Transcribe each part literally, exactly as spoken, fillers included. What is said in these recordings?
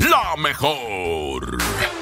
la mejor.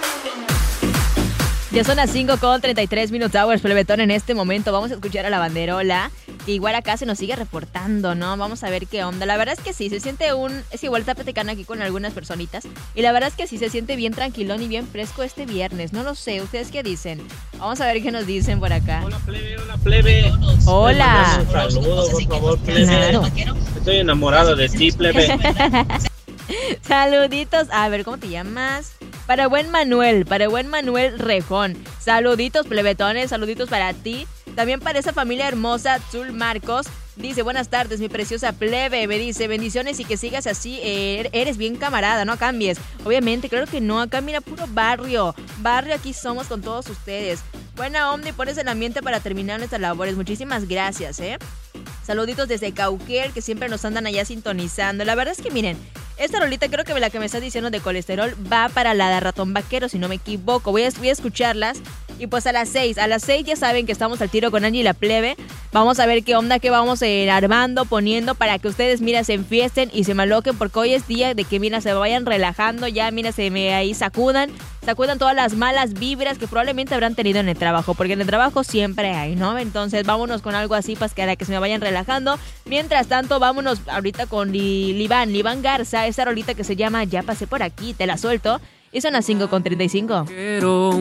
Ya son las cinco con treinta y tres Minute Hours, plebetón. En este momento vamos a escuchar a la banderola, que igual acá se nos sigue reportando, ¿no? Vamos a ver qué onda. La verdad es que sí, se siente un... Es igual, está platicando aquí con algunas personitas. Y la verdad es que sí, se siente bien tranquilón y bien fresco este viernes. No lo sé, ¿ustedes qué dicen? Vamos a ver qué nos dicen por acá. Hola, plebe, hola, plebe. Hola. Un saludo, por favor, plebe. Claro. Estoy enamorado de ti, plebe. Saluditos. A ver, ¿cómo te llamas? Para buen Manuel, para buen Manuel Rejón. Saluditos, plebetones, saluditos para ti. También para esa familia hermosa, Zul Marcos. Dice, buenas tardes, mi preciosa plebe. Me dice, bendiciones y que sigas así. Eh, eres bien camarada, no cambies. Obviamente, claro que no. Acá mira, puro barrio. Barrio, aquí somos con todos ustedes. Buena onda y pones el ambiente para terminar nuestras labores. Muchísimas gracias, ¿eh? Saluditos desde Cauquel, que siempre nos andan allá sintonizando. La verdad es que miren, esta rolita creo que la que me está diciendo de colesterol va para la de Ratón Vaquero, si no me equivoco. Voy a, voy a escucharlas. Y pues a las seis, a las seis ya saben que estamos al tiro con Angie y la plebe. Vamos a ver qué onda, qué vamos eh, armando, poniendo para que ustedes, mira, se enfiesten y se maloquen, porque hoy es día de que, mira, se vayan relajando, ya, mira, se me ahí sacudan, sacudan todas las malas vibras que probablemente habrán tenido en el trabajo, porque en el trabajo siempre hay, ¿no? Entonces vámonos con algo así para que, para que se me vayan relajando. Mientras tanto, vámonos ahorita con Liván, Liván Garza, esa rolita que se llama Ya pasé por aquí, te la suelto. Y son las cinco con treinta y cinco.